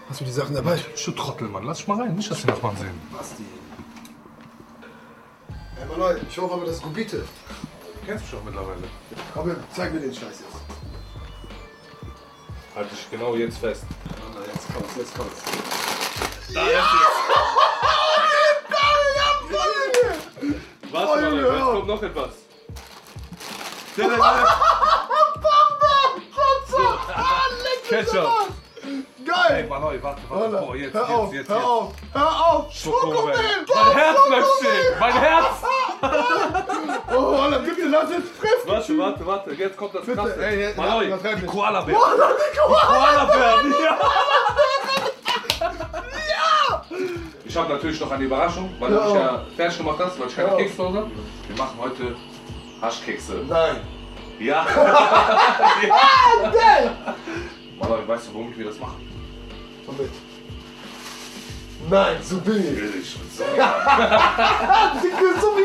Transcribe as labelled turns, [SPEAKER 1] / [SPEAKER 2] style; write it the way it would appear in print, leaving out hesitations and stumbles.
[SPEAKER 1] Hast du die Sachen dabei?
[SPEAKER 2] Du Trottel, Mann. Lass dich mal rein. Nicht, dass die Nachbarn sehen.
[SPEAKER 1] Basti. Hey, Mann, ich hoffe aber, das ist Gubite.
[SPEAKER 2] Du kennst mich doch mittlerweile.
[SPEAKER 1] Komm, zeig mir den Scheiß jetzt.
[SPEAKER 2] Halt dich genau jetzt fest.
[SPEAKER 1] Na, jetzt kommt's, jetzt kommt's.
[SPEAKER 2] Da ist es. Warte mal, jetzt kommt noch etwas. Ketchup.
[SPEAKER 1] Geil!
[SPEAKER 2] Ey, Mann, warte. Oh, jetzt.
[SPEAKER 1] Hör auf!
[SPEAKER 2] Schokomel! Mein Herz bleibt stehen! Mein Herz!
[SPEAKER 1] Oh, Alter, bitte lass jetzt frisch!
[SPEAKER 2] Warte. Jetzt kommt das
[SPEAKER 1] Bitte,
[SPEAKER 2] Krasse.
[SPEAKER 1] ey,
[SPEAKER 2] Mann,
[SPEAKER 1] übertreib nicht.
[SPEAKER 2] Koala-Bär.
[SPEAKER 1] Koala-Bär!
[SPEAKER 2] Ja! Ich habe natürlich noch eine Überraschung, weil du mich ja fertig gemacht hast, weil ich keine Kekse habe. Wir machen heute Haschkekse.
[SPEAKER 1] Nein!
[SPEAKER 2] Ja!
[SPEAKER 1] Geil!
[SPEAKER 2] Mann, weißt du, womit wir das machen?
[SPEAKER 1] Womit? Nein, so billig!
[SPEAKER 2] Billig. So.
[SPEAKER 1] Dicke, so